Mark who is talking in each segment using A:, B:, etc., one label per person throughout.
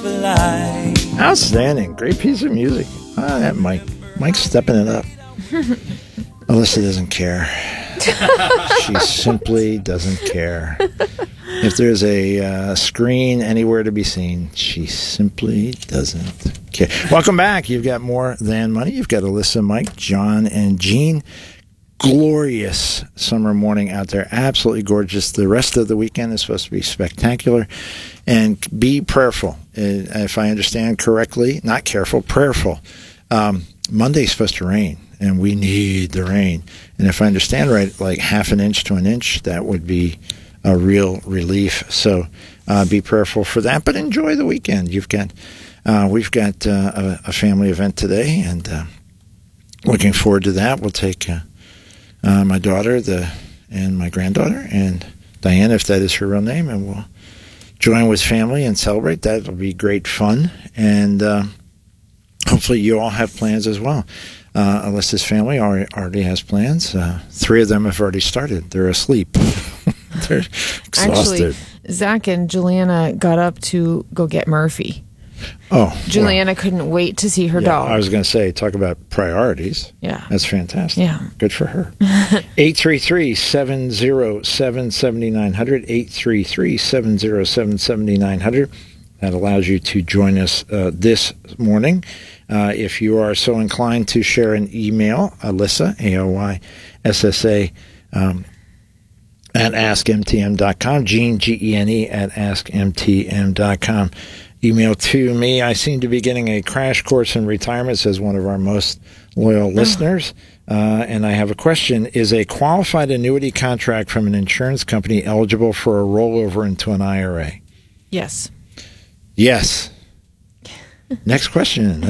A: for life.
B: Outstanding. Great piece of music. That Mike's stepping it up. Alyssa doesn't care. She simply doesn't care. If there's a screen anywhere to be seen, she simply doesn't care. Welcome back. You've got More Than Money. You've got Alyssa, Mike, John, and Jean. Glorious summer morning out there. Absolutely gorgeous. The rest of the weekend is supposed to be spectacular. And be prayerful. If I understand correctly, not careful, prayerful. Monday's supposed to rain, and we need the rain. And if I understand right, like half an inch to an inch, that would be a real relief. So be prayerful for that, but enjoy the weekend. We've got a family event today, and looking forward to that. We'll take my daughter and my granddaughter and Diana, if that is her real name, and we'll join with family and celebrate. That'll be great fun, and hopefully you all have plans as well. Alyssa's family already has plans. 3 of them have already started. They're asleep. They're exhausted.
C: Actually, Zach and Juliana got up to go get Murphy.
B: Oh,
C: Juliana couldn't wait to see her dog.
B: I was going to say, talk about priorities.
C: Yeah.
B: That's fantastic.
C: Yeah.
B: Good for her. 833-707-7900, 833-707-7900. That allows you to join us this morning. If you are so inclined to share an email, Alyssa, ALYSSA, at AskMTM.com, Gene, Gene, at AskMTM.com. Email to me. I seem to be getting a crash course in retirement, says one of our most loyal listeners. And I have a question. Is a qualified annuity contract from an insurance company eligible for a rollover into an IRA?
C: Yes.
B: Yes. Next question.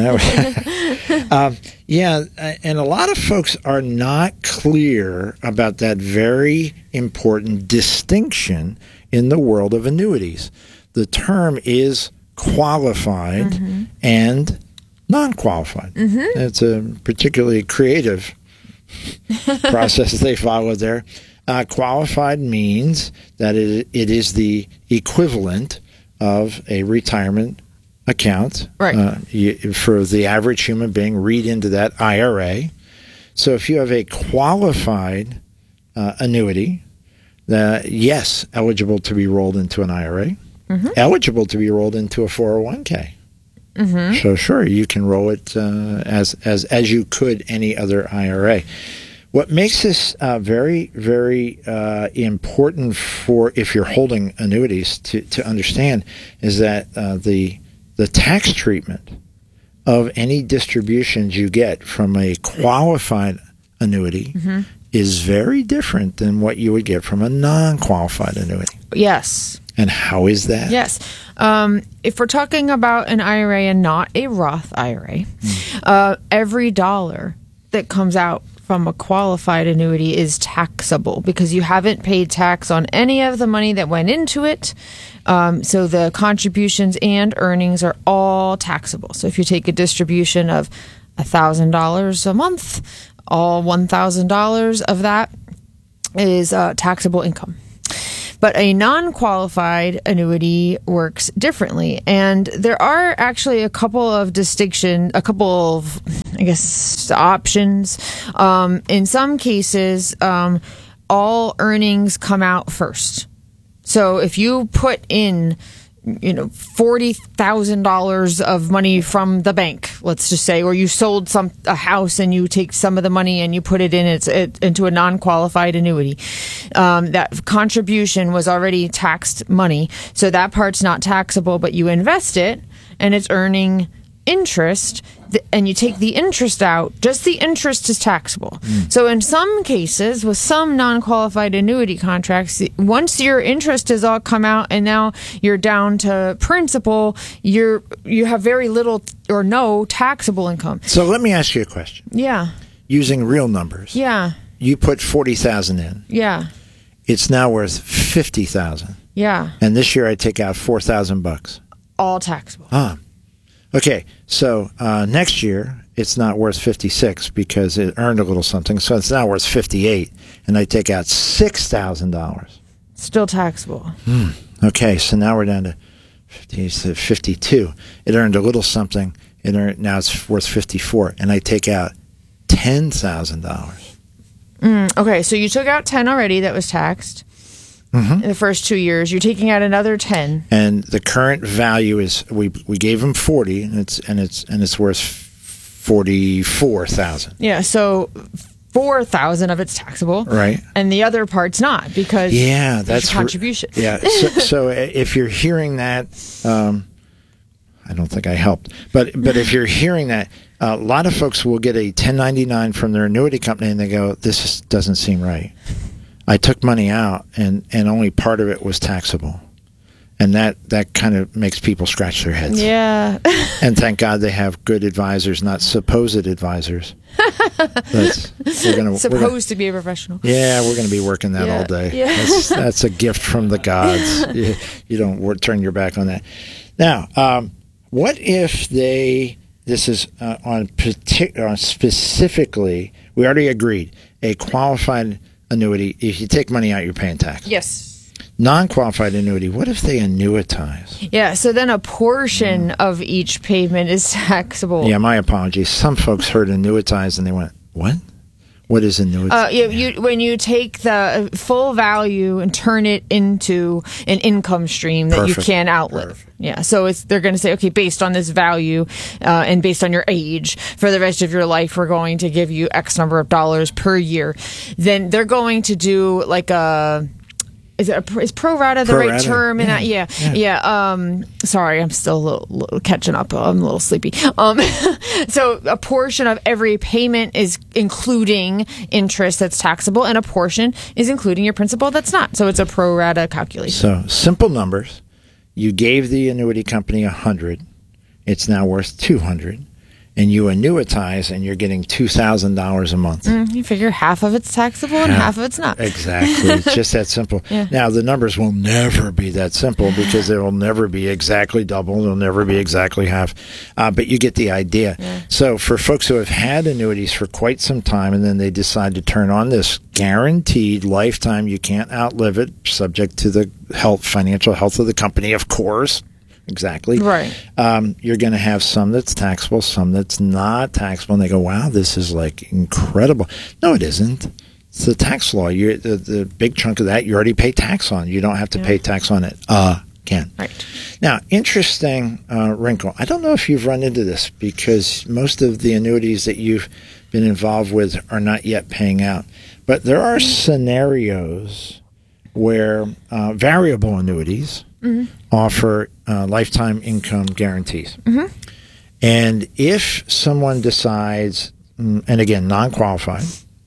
B: Yeah, and a lot of folks are not clear about that very important distinction in the world of annuities. The term is qualified and non-qualified. It's a particularly creative process they follow there. Qualified means that it is the equivalent of a retirement account.
C: Right.
B: For the average human being, read into that IRA. So if you have a qualified annuity, yes, eligible to be rolled into an IRA, eligible to be rolled into a 401k. So sure, you can roll it as you could any other IRA. What makes this very, very important for if you're holding annuities to understand is that the tax treatment of any distributions you get from a qualified annuity is very different than what you would get from a non-qualified annuity.
C: Yes.
B: And how is that?
C: Yes. If we're talking about an IRA and not a Roth IRA, every dollar that comes out from a qualified annuity is taxable because you haven't paid tax on any of the money that went into it. So the contributions and earnings are all taxable. So if you take a distribution of $1,000 a month, all $1,000 of that is taxable income. But a non-qualified annuity works differently. And there are actually a couple of options. In some cases, all earnings come out first. So if you put in, $40,000 of money from the bank, let's just say, or you sold a house and you take some of the money and you put it into a non-qualified annuity, that contribution was already taxed money, so that part's not taxable. But you invest it and it's earning interest, and you take the interest out, just the interest is taxable. So in some cases, with some non-qualified annuity contracts, once your interest has all come out and now you're down to principal, you have very little or no taxable income.
B: So let me ask you a question.
C: Yeah.
B: Using real numbers.
C: Yeah.
B: You put $40,000 in.
C: Yeah.
B: It's now worth $50,000.
C: Yeah.
B: And this year I take out $4,000.
C: All taxable.
B: Okay, so next year it's not worth 56 because it earned a little something, so it's now worth 58, and I take out $6,000.
C: Still taxable.
B: Okay, so now we're down to 52. It earned a little something. Now it's worth 54, and I take out $10,000.
C: Okay, so you took out 10 already that was taxed in the first 2 years. You're taking out another 10,
B: and the current value is we gave him 40, and it's worth 44,000.
C: Yeah, so 4,000 of it's taxable,
B: right?
C: And the other part's not because that's contribution.
B: So if you're hearing that, I don't think I helped, but if you're hearing that, a lot of folks will get a 1099 from their annuity company and they go, "This doesn't seem right. I took money out and only part of it was taxable." And that kind of makes people scratch their heads.
C: Yeah.
B: And thank God they have good advisors, not supposed advisors.
C: Supposed to be a professional.
B: Yeah, we're going to be working that all day.
C: Yeah.
B: That's a gift from the gods. You don't turn your back on that. Now, what if this is specifically, we already agreed, a qualified annuity, if you take money out, you're paying tax.
C: Yes.
B: Non-qualified annuity, what if they annuitize?
C: Yeah, so then a portion of each payment is taxable.
B: Yeah, my apologies. Some folks heard annuitize and they went, what? What is annuitize?
C: When you take the full value and turn it into an income stream that you can't outlive. Perfect. Yeah, so they're going to say, okay, based on this value and based on your age, for the rest of your life, we're going to give you X number of dollars per year. Then they're going to do like a... Is pro rata the right term? Yeah. Sorry, I'm still a little catching up. I'm a little sleepy. So a portion of every payment is including interest that's taxable, and a portion is including your principal that's not. So it's a pro rata calculation.
B: So simple numbers. You gave the annuity company 100. It's now worth 200. And you annuitize, and you're getting $2,000 a month.
C: You figure half of it's taxable and half of it's not.
B: Exactly. It's just that simple. Yeah. Now, the numbers will never be that simple because they will never be exactly double. They'll never be exactly half. But you get the idea. Yeah. So for folks who have had annuities for quite some time and then they decide to turn on this guaranteed lifetime, you can't outlive it, subject to the financial health of the company, of course. Exactly.
C: Right.
B: You're going to have some that's taxable, some that's not taxable, and they go, "Wow, this is like incredible." No, it isn't. It's the tax law. The big chunk of that you already pay tax on. You don't have to pay tax on it again.
C: Right.
B: Now, interesting wrinkle. I don't know if you've run into this because most of the annuities that you've been involved with are not yet paying out, but there are scenarios where variable annuities offer lifetime income guarantees. And if someone decides, and again, non-qualified,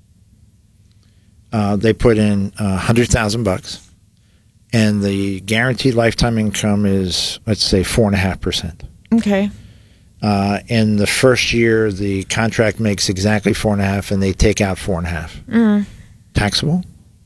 B: they put in $100,000, and the guaranteed lifetime income is, let's say, 4.5%.
C: Okay.
B: In the first year, the contract makes exactly 4.5%, and they take out 4.5%. Taxable?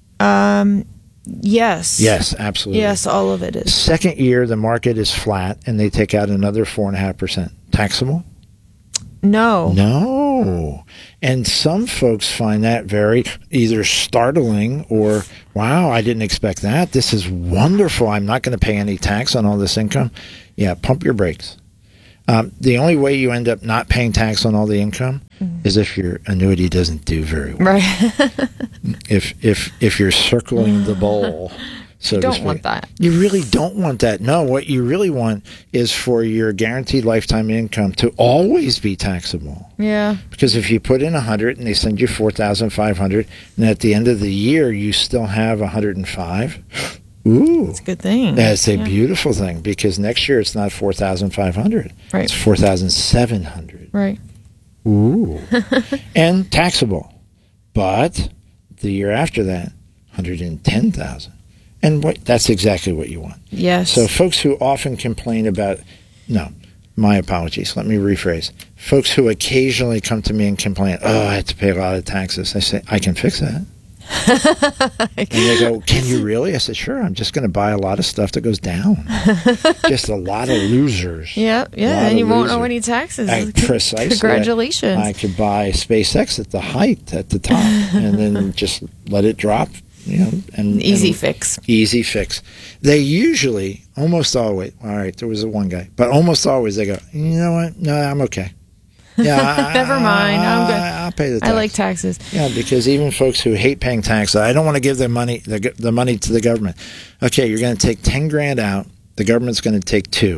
C: Yes.
B: Yes, absolutely.
C: Yes, all of it is.
B: Second year, the market is flat, and they take out another 4.5%. Taxable?
C: No.
B: No. And some folks find that very either startling or, wow, I didn't expect that. This is wonderful. I'm not going to pay any tax on all this income. Yeah, pump your brakes. The only way you end up not paying tax on all the income is if your annuity doesn't do very well.
C: Right.
B: if you're circling the bowl, so
C: you don't want that.
B: You really don't want that. No, what you really want is for your guaranteed lifetime income to always be taxable.
C: Yeah.
B: Because if you put in 100 and they send you 4,500, and at the end of the year you still have 105. Ooh,
C: it's a good thing.
B: That's a beautiful thing because next year it's not 4,500.
C: Right.
B: It's 4,700.
C: Right.
B: Ooh. And taxable. But the year after that, 110,000. And that's exactly what you want.
C: Yes.
B: So folks who often complain about, no, my apologies. Let me rephrase. Folks who occasionally come to me and complain, I have to pay a lot of taxes. I say, I can fix that. And they go, can you really? I said, sure. I'm just going to buy a lot of stuff that goes down. Just a lot of losers.
C: Yeah. And you won't owe any taxes.
B: Precisely.
C: Congratulations.
B: I could buy SpaceX at the height, at the top, and then just let it drop and
C: Easy
B: and
C: fix.
B: Easy fix. They usually, almost always, all right, there was one guy, but almost always they go, you know what? No, I'm okay. Yeah,
C: Never mind. I'm good.
B: I'll pay the tax.
C: I like taxes.
B: Yeah, because even folks who hate paying taxes, I don't want to give their money, the money to the government. Okay, you're going to take 10 grand out. The government's going to take 2.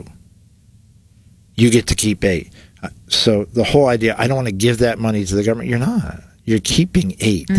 B: You get to keep 8. So the whole idea, I don't want to give that money to the government. You're not. You're keeping 8.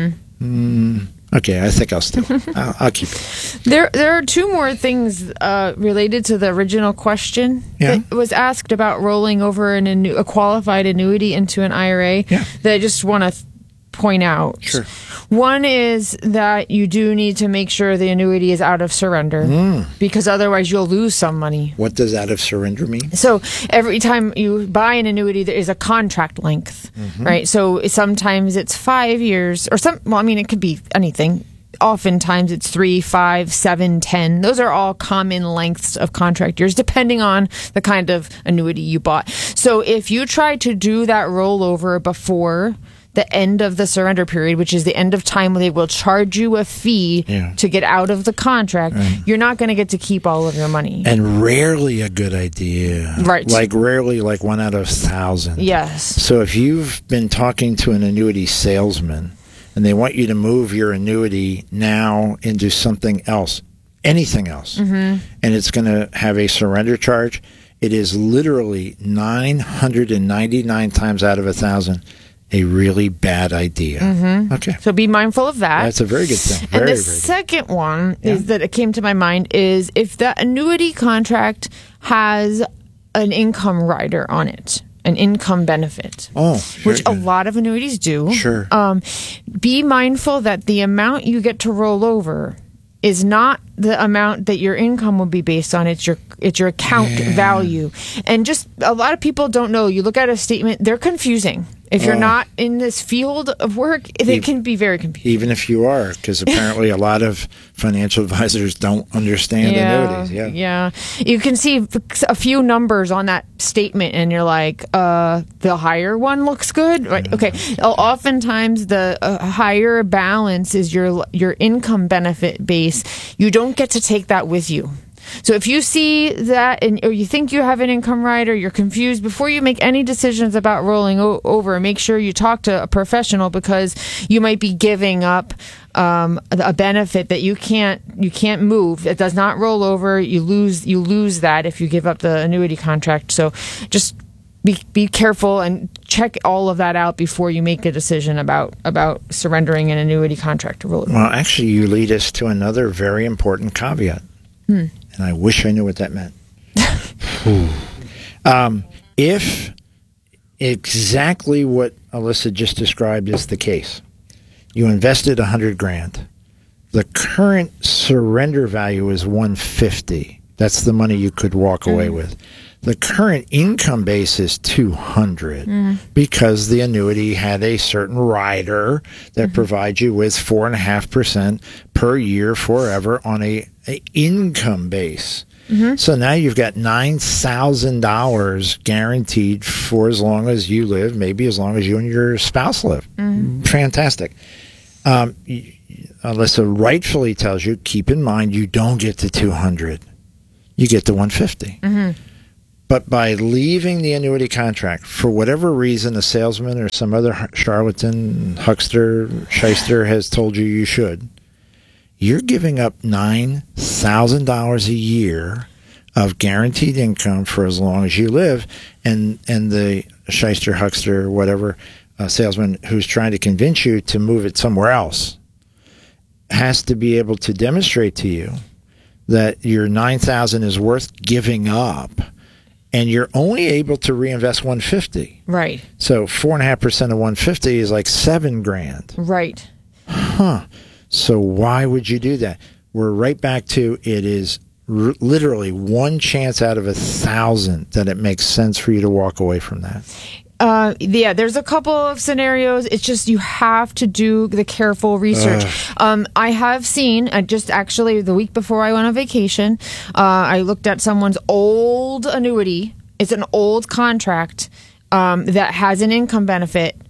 B: Okay, I think I'll still. I'll keep it.
C: There are 2 more things related to the original question that was asked about rolling over a qualified annuity into an IRA that I just want to point out.
B: Sure.
C: One is that you do need to make sure the annuity is out of surrender because otherwise you'll lose some money.
B: What does out of surrender mean?
C: So every time you buy an annuity, there is a contract length, right? So sometimes it's 5 years or it could be anything. Oftentimes it's 3, 5, 7, 10. Those are all common lengths of contract years, depending on the kind of annuity you bought. So if you try to do that rollover before the end of the surrender period, which is the end of time when they will charge you a fee to get out of the contract, you're not going to get to keep all of your money.
B: And rarely a good idea.
C: Right.
B: Like rarely like 1 out of 1,000.
C: Yes.
B: So if you've been talking to an annuity salesman and they want you to move your annuity now into something else, anything else, and it's going to have a surrender charge, it is literally 999 times out of 1,000 a really bad idea. Okay.
C: So be mindful of that.
B: That's a very good thing.
C: And the second one is that it came to my mind is if that annuity contract has an income rider on it, an income benefit, which a lot of annuities do.
B: Sure.
C: Be mindful that the amount you get to roll over is not the amount that your income will be based on. It's your account value. And just a lot of people don't know. You look at a statement, they're confusing. If you're not in this field of work, it can be very confusing.
B: Even if you are, because apparently a lot of financial advisors don't understand annuities.
C: Yeah. You can see a few numbers on that statement and you're like, the higher one looks good. Right? Okay. Oftentimes the higher balance is your income benefit base. You don't get to take that with you. So if you see that or you think you have an income rider, you're confused, before you make any decisions about rolling over, make sure you talk to a professional because you might be giving up a benefit that you can't move. It does not roll over. You lose that if you give up the annuity contract. So just be careful and check all of that out before you make a decision about surrendering an annuity contract to roll over.
B: Well, actually, you lead us to another very important caveat. And I wish I knew what that meant. If exactly what Alyssa just described is the case, you invested $100,000. The current surrender value is $150,000. That's the money you could walk away with. The current income base is $200,000 because the annuity had a certain rider that provides you with 4.5% per year forever on a income base. So now you've got $9,000 guaranteed for as long as you live, maybe as long as you and your spouse live. Fantastic. Alyssa rightfully tells you, keep in mind, you don't get to $200,000. You get to $150,000. But by leaving the annuity contract, for whatever reason, a salesman or some other charlatan, huckster, shyster has told you should, you're giving up $9,000 a year of guaranteed income for as long as you live, and the shyster, huckster, whatever salesman who's trying to convince you to move it somewhere else has to be able to demonstrate to you that your $9,000 is worth giving up. And you're only able to reinvest $150,000.
C: Right.
B: So 4.5% of $150,000 is like $7,000.
C: Right.
B: So why would you do that? We're right back to it is literally one chance out of 1,000 that it makes sense for you to walk away from that.
C: There's a couple of scenarios. It's just you have to do the careful research. I have seen, just actually the week before I went on vacation, I looked at someone's old annuity. It's an old contract that has an income benefit.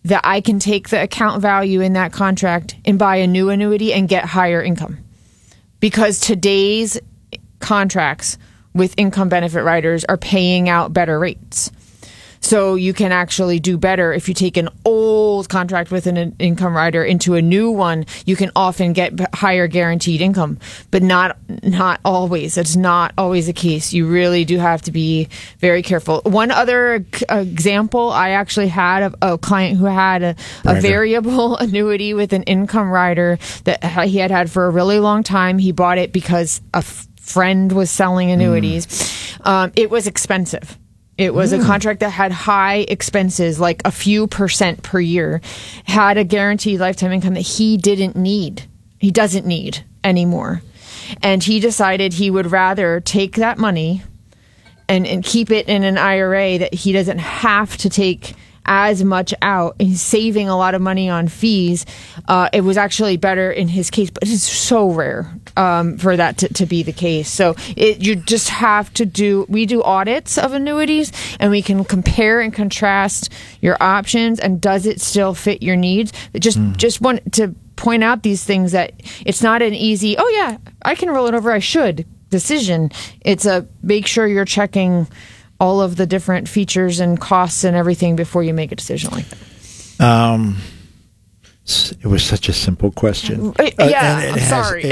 C: that I can take the account value in that contract and buy a new annuity and get higher income. Because today's contracts with income benefit riders are paying out better rates. So you can actually do better if you take an old contract with an income rider into a new one. You can often get higher guaranteed income, but not always. It's not always the case. You really do have to be very careful. One other example, I actually had of a client who had a variable annuity with an income rider that he had for a really long time. He bought it because a friend was selling annuities. It was expensive. It was a contract that had high expenses, like a few % per year, had a guaranteed lifetime income that he didn't need. He doesn't need anymore. And he decided he would rather take that money and keep it in an IRA that he doesn't have to take as much out. He's saving a lot of money on fees. It was actually better in his case, but it's so rare for that to be the case. So you just have to we do audits of annuities, and we can compare and contrast your options, and does it still fit your needs? Just want to point out these things, that it's not an easy, oh yeah, I can roll it over, I should decision. It's a make sure you're checking all of the different features and costs and everything before you make a decision like that.
B: It was such a simple question.
C: I'm sorry.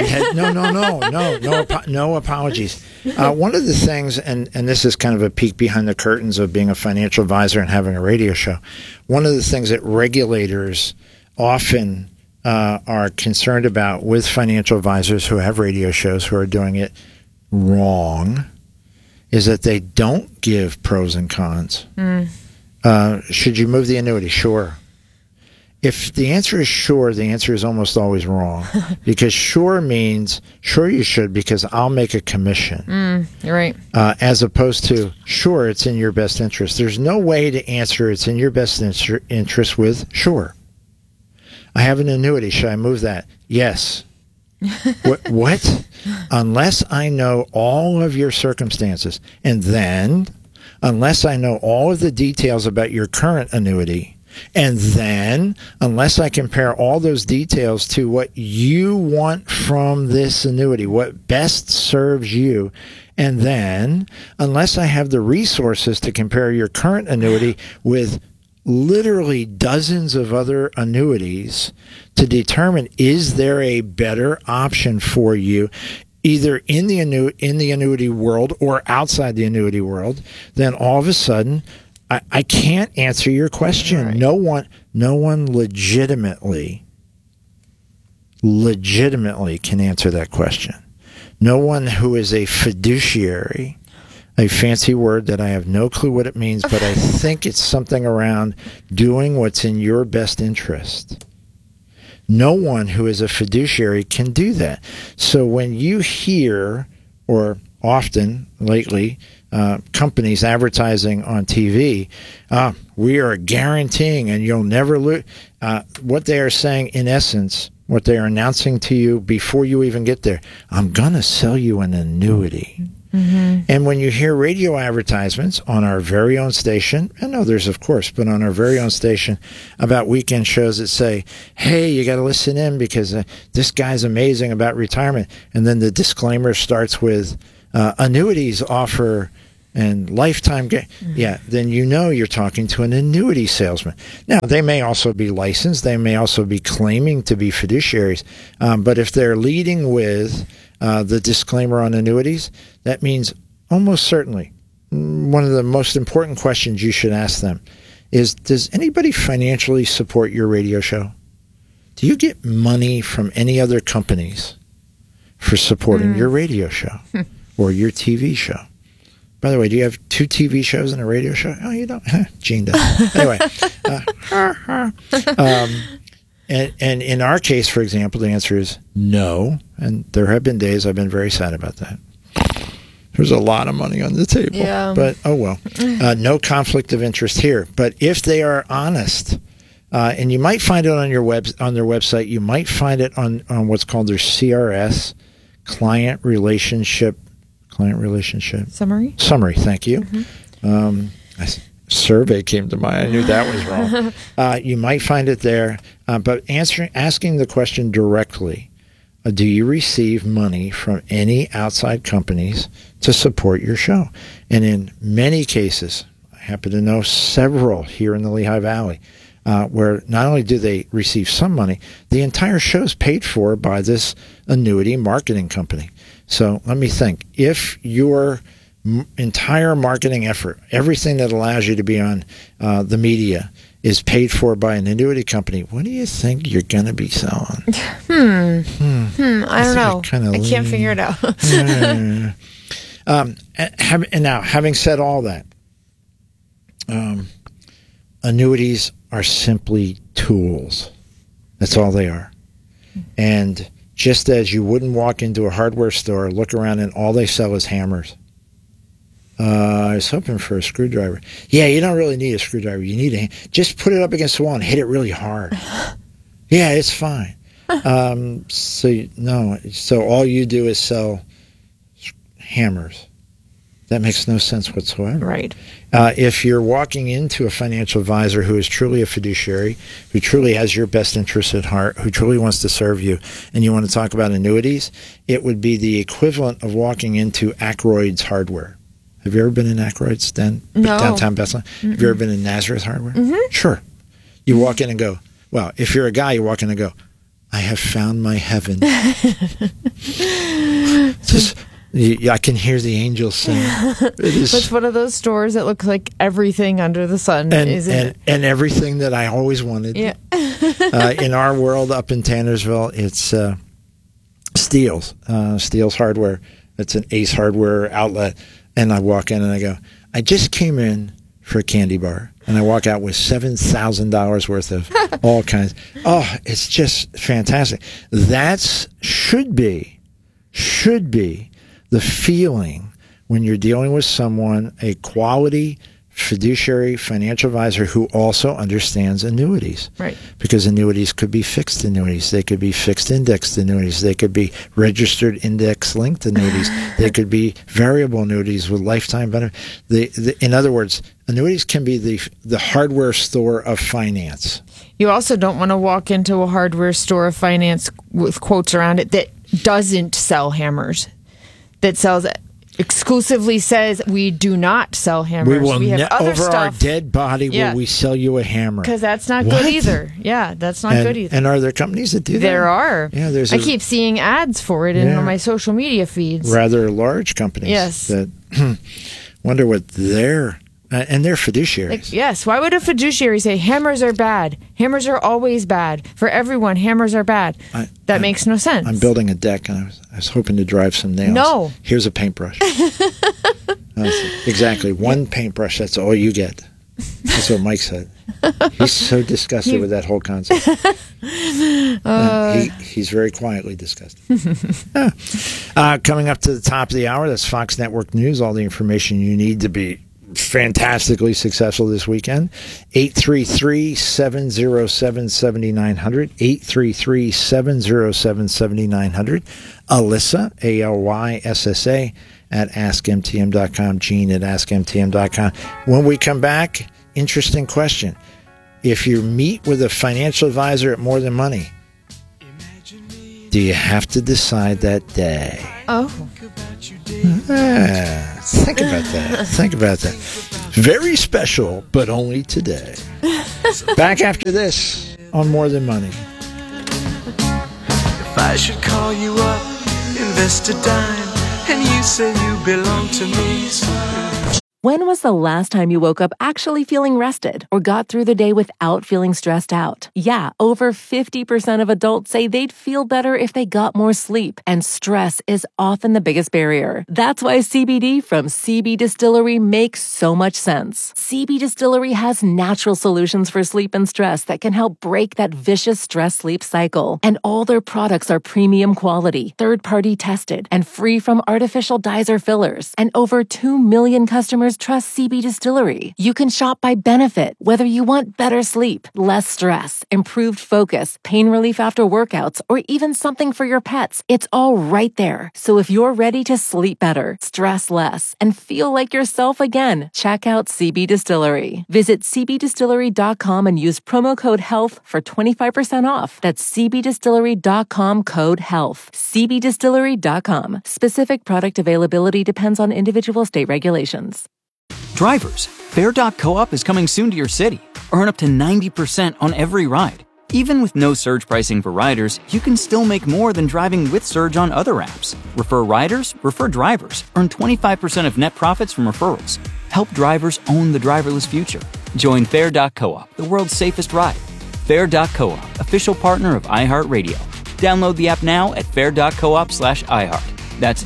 B: No apologies. One of the things, and this is kind of a peek behind the curtains of being a financial advisor and having a radio show, one of the things that regulators often are concerned about with financial advisors who have radio shows who are doing it wrong is that they don't give pros and cons. Should you move the annuity? Sure. If the answer is sure, the answer is almost always wrong. Because sure means, sure you should, because I'll make a commission.
C: You're right.
B: As opposed to, sure, it's in your best interest. There's no way to answer it's in your best interest with sure. I have an annuity. Should I move that? Yes. What? Unless I know all of your circumstances, and then unless I know all of the details about your current annuity, and then unless I compare all those details to what you want from this annuity, what best serves you, and then unless I have the resources to compare your current annuity with literally dozens of other annuities to determine, is there a better option for you either in the annuity world or outside the annuity world, then all of a sudden I can't answer your question. Right. No one legitimately can answer that question. No one who is a fiduciary, a fancy word that I have no clue what it means, but I think it's something around doing what's in your best interest. No one who is a fiduciary can do that. So when you hear, or often lately, companies advertising on TV, we are guaranteeing and you'll never lose. What they are saying, in essence, what they are announcing to you before you even get there, I'm going to sell you an annuity. Mm-hmm. And when you hear radio advertisements on our very own station, and others, of course, but on our very own station about weekend shows that say, hey, you got to listen in because this guy's amazing about retirement. And then the disclaimer starts with annuities offer and lifetime then you know you're talking to an annuity salesman. Now, they may also be licensed. They may also be claiming to be fiduciaries. But if they're leading with the disclaimer on annuities, that means almost certainly one of the most important questions you should ask them is, does anybody financially support your radio show? Do you get money from any other companies for supporting your radio show or your TV show? By the way, do you have 2 TV shows and a radio show? Oh, you don't? Gene does. Anyway. And in our case, for example, the answer is no. And there have been days I've been very sad about that. There's a lot of money on the table. Yeah. But, oh well. No conflict of interest here. But if they are honest, and you might find it on their website, you might find it on what's called their CRS, Client Relationship Summary. Thank you. Mm-hmm. survey came to mind. I knew that was wrong. You might find it there, but asking the question directly, do you receive money from any outside companies to support your show? And in many cases, I happen to know several here in the Lehigh Valley, where not only do they receive some money, the entire show is paid for by this annuity marketing company. So let me think. If your entire marketing effort, everything that allows you to be on the media, is paid for by an annuity company, what do you think you're going to be selling?
C: I don't know. I can't figure it out.
B: And now, having said all that, annuities are simply tools. That's all they are. And just as you wouldn't walk into a hardware store, look around, and all they sell is hammers. I was hoping for a screwdriver. Yeah, you don't really need a screwdriver. You need just put it up against the wall and hit it really hard. Yeah, it's fine. So all you do is sell hammers. That makes no sense whatsoever.
C: Right.
B: If you're walking into a financial advisor who is truly a fiduciary, who truly has your best interest at heart, who truly wants to serve you, and you want to talk about annuities, it would be the equivalent of walking into Ackroyd's Hardware. Have you ever been in Ackroyd's downtown Bethlehem? Mm-mm. Have you ever been in Nazareth Hardware?
C: Mm-hmm.
B: Sure. You walk in and go, well, if you're a guy, you walk in and go, I have found my heaven. I can hear the angels sing.
C: It's one of those stores that looks like everything under the sun, isn't it?
B: And everything that I always wanted.
C: Yeah.
B: In our world up in Tannersville, it's Steele's Hardware. It's an Ace Hardware outlet. And I walk in and I go, I just came in for a candy bar. And I walk out with $7,000 worth of all kinds. Oh, it's just fantastic. That should be the feeling when you're dealing with someone, a quality fiduciary financial advisor who also understands annuities.
C: Right.
B: Because annuities could be fixed annuities. They could be fixed indexed annuities. They could be registered index linked annuities. They could be variable annuities with lifetime benefit. In other words, annuities can be the hardware store of finance.
C: You also don't want to walk into a hardware store of finance with quotes around it that doesn't sell hammers, that sells exclusively says we do not sell hammers.
B: We
C: have other
B: over
C: stuff.
B: Our dead body will we sell you a hammer.
C: Because that's not good either. Yeah, that's not good either.
B: And are there companies that do that?
C: There are.
B: Yeah,
C: I keep seeing ads for it in my social media feeds.
B: Rather large companies.
C: Yes.
B: That wonder what they're... and they're fiduciaries.
C: Yes. Why would a fiduciary say hammers are bad? Hammers are always bad. For everyone, hammers are bad. That makes no sense.
B: I'm building a deck, and I was hoping to drive some nails.
C: No.
B: Here's a paintbrush. Exactly. One paintbrush, that's all you get. That's what Mike said. He's so disgusted with that whole concept. He's very quietly disgusted. Coming up to the top of the hour, that's Fox Network News. All the information you need to be fantastically successful this weekend. 833-707-7900. 833-707-7900. Alyssa, ALYSSA, at AskMTM.com. Gene at AskMTM.com. When we come back, interesting question. If you meet with a financial advisor at More Than Money, do you have to decide that day?
C: Oh.
B: Think about that. Think about that. Very special, but only today. Back after this on More Than Money.
A: If I should call you up, invest a dime, and you say you belong to me.
D: When was the last time you woke up actually feeling rested or got through the day without feeling stressed out? Yeah, over 50% of adults say they'd feel better if they got more sleep, and stress is often the biggest barrier. That's why CBD from CB Distillery makes so much sense. CB Distillery has natural solutions for sleep and stress that can help break that vicious stress-sleep cycle. And all their products are premium quality, third-party tested, and free from artificial dyes or fillers. And over 2 million customers customers trust CB Distillery. You can shop by benefit, whether you want better sleep, less stress, improved focus, pain relief after workouts, or even something for your pets. It's all right there. So if you're ready to sleep better, stress less, and feel like yourself again, check out CB Distillery. Visit cbdistillery.com and use promo code HEALTH for 25% off. That's cbdistillery.com, code HEALTH. cbdistillery.com. Specific product availability depends on individual state regulations.
E: Drivers, Fare.coop is coming soon to your city. Earn up to 90% on every ride. Even with no surge pricing for riders, you can still make more than driving with Surge on other apps. Refer riders, refer drivers. Earn 25% of net profits from referrals. Help drivers own the driverless future. Join Fare.coop, the world's safest ride. Fare.coop, official partner of iHeartRadio. Download the app now at fare.coop/iHeart. That's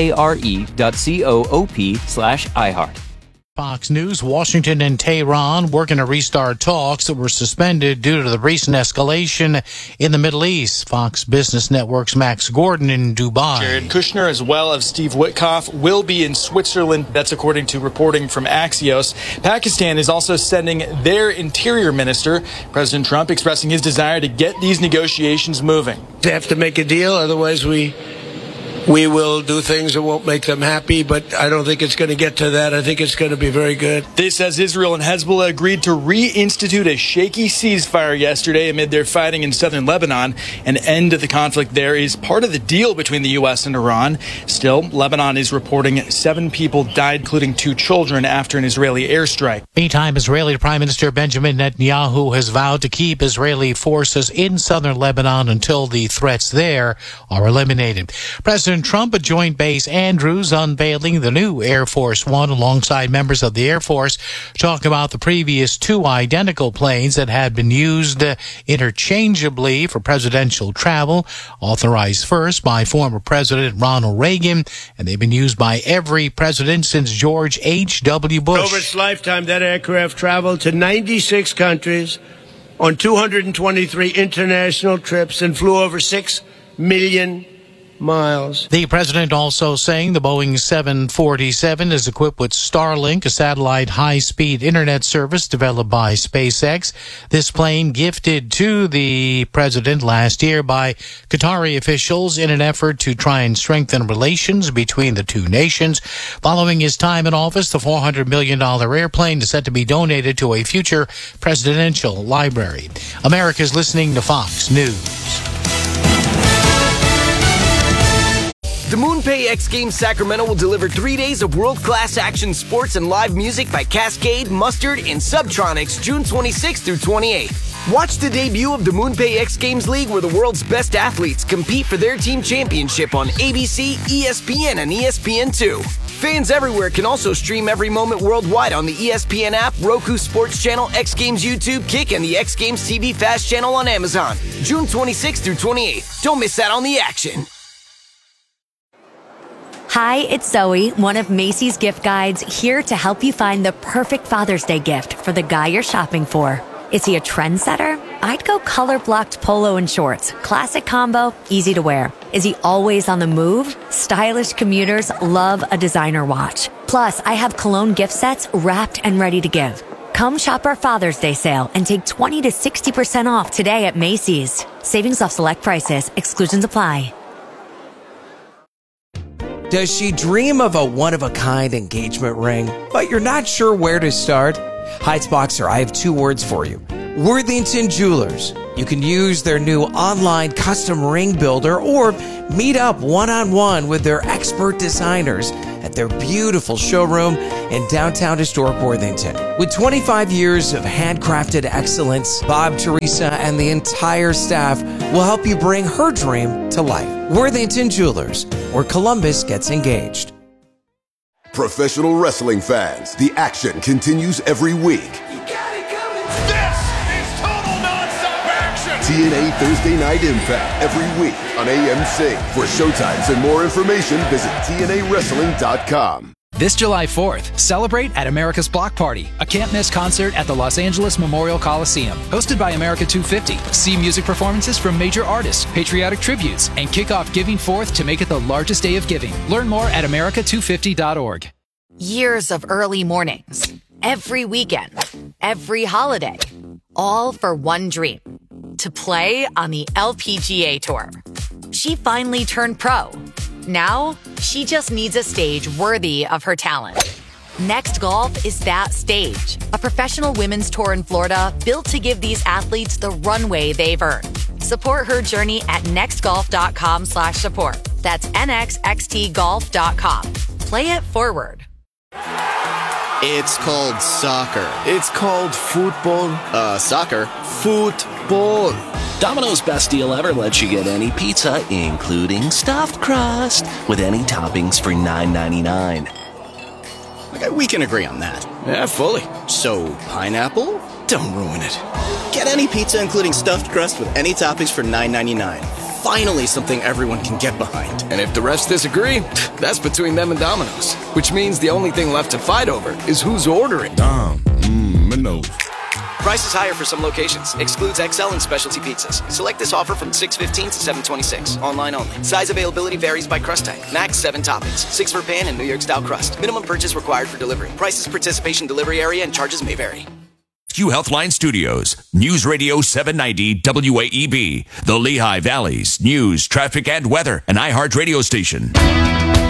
E: FARE.coop/iHeart.
F: Fox News, Washington and Tehran working to restart talks that were suspended due to the recent escalation in the Middle East. Fox Business Network's Max Gordon in Dubai.
G: Jared Kushner, as well as Steve Witkoff, will be in Switzerland. That's according to reporting from Axios. Pakistan is also sending their interior minister, President Trump, expressing his desire to get these negotiations moving.
H: They have to make a deal, otherwise we will do things that won't make them happy, but I don't think it's going to get to that. I think it's going to be very good.
G: This as Israel and Hezbollah agreed to reinstitute a shaky ceasefire yesterday amid their fighting in southern Lebanon. An end to the conflict there is part of the deal between the U.S. and Iran. Still, Lebanon is reporting 7 people died, including 2 children, after an Israeli airstrike.
F: Meantime, Israeli Prime Minister Benjamin Netanyahu has vowed to keep Israeli forces in southern Lebanon until the threats there are eliminated. President Trump at Joint Base Andrews unveiling the new Air Force One alongside members of the Air Force, talking about the previous 2 identical planes that had been used interchangeably for presidential travel, authorized first by former President Ronald Reagan, and they've been used by every president since George H.W. Bush.
H: Over its lifetime, that aircraft traveled to 96 countries on 223 international trips and flew over 6 million miles.
F: The president also saying the Boeing 747 is equipped with Starlink, a satellite high-speed internet service developed by SpaceX. This plane gifted to the president last year by Qatari officials in an effort to try and strengthen relations between the two nations. Following his time in office, the $400 million airplane is set to be donated to a future presidential library. America's listening to Fox News.
I: The MoonPay X Games Sacramento will deliver 3 days of world-class action sports and live music by Cascade, Mustard, and Subtronics June 26th through 28th. Watch the debut of the MoonPay X Games League, where the world's best athletes compete for their team championship on ABC, ESPN, and ESPN2. Fans everywhere can also stream every moment worldwide on the ESPN app, Roku Sports Channel, X Games YouTube, Kick, and the X Games TV Fast Channel on Amazon. June 26th through 28th. Don't miss out on the action.
J: Hi, it's Zoe, one of Macy's gift guides, here to help you find the perfect Father's Day gift for the guy you're shopping for. Is he a trendsetter? I'd go color-blocked polo and shorts. Classic combo, easy to wear. Is he always on the move? Stylish commuters love a designer watch. Plus, I have cologne gift sets wrapped and ready to give. Come shop our Father's Day sale and take 20 to 60% off today at Macy's. Savings off select prices. Exclusions apply.
K: Does she dream of a one-of-a-kind engagement ring, but you're not sure where to start? Heights Boxer, I have 2 words for you. Worthington Jewelers. You can use their new online custom ring builder or meet up one-on-one with their expert designers at their beautiful showroom in downtown historic Worthington. With 25 years of handcrafted excellence, Bob, Teresa, and the entire staff will help you bring her dream to life. Worthington Jewelers, where Columbus gets engaged.
L: Professional wrestling fans, the action continues every week. TNA Thursday Night Impact every week on AMC. For showtimes and more information, visit TNAWrestling.com.
M: This July 4th, celebrate at America's Block Party, a can't-miss concert at the Los Angeles Memorial Coliseum. Hosted by America 250, see music performances from major artists, patriotic tributes, and kick off Giving Forth to make it the largest day of giving. Learn more at America250.org.
J: Years of early mornings, every weekend, every holiday, all for one dream, to play on the LPGA Tour. She finally turned pro. Now, she just needs a stage worthy of her talent. Next Golf is that stage, a professional women's tour in Florida built to give these athletes the runway they've earned. Support her journey at nextgolf.com/support. That's nxxtgolf.com. Play it forward.
N: It's called soccer. It's called football. Soccer. Football.
O: Domino's Best Deal Ever lets you get any pizza, including stuffed crust, with any toppings for $9.99.
N: Okay, we can agree on that.
O: Yeah, fully.
N: So, pineapple? Don't ruin it. Get any pizza, including stuffed crust, with any toppings for $9.99. Finally, something everyone can get behind.
P: And if the refs disagree, that's between them and Domino's. Which means the only thing left to fight over is who's ordering.
N: Domino's. Price is higher for some locations. Excludes XL and specialty pizzas. Select this offer from 6/15 to 7/26. Online only. Size availability varies by crust type. Max 7 toppings. 6 for pan and New York style crust. Minimum purchase required for delivery. Prices, participation, delivery area, and charges may vary.
Q: Q Healthline Studios, News Radio 790 WAEB, the Lehigh Valley's news, traffic, and weather, an iHeart radio station.